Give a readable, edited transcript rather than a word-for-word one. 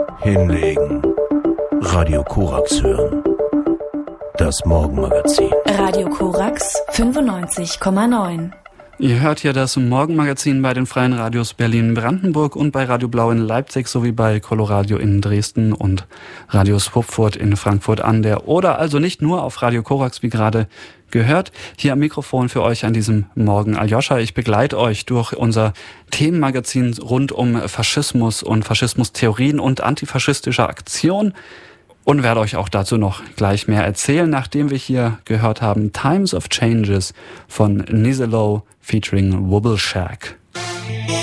Hinlegen. Radio Korax hören. Das Morgenmagazin. Radio Korax 95,9. Ihr hört hier das Morgenmagazin bei den Freien Radios Berlin-Brandenburg und bei Radio Blau in Leipzig sowie bei Coloradio in Dresden und Radio Swupfurt in Frankfurt an der Oder. Also nicht nur auf Radio Korax, wie gerade gehört. Hier am Mikrofon für euch an diesem Morgen Aljoscha. Ich begleite euch durch unser Themenmagazin rund um Faschismus und Faschismustheorien und antifaschistische Aktion. Und werde euch auch dazu noch gleich mehr erzählen, nachdem wir hier gehört haben Times of Changes von Nizzolo featuring Wobbleshack.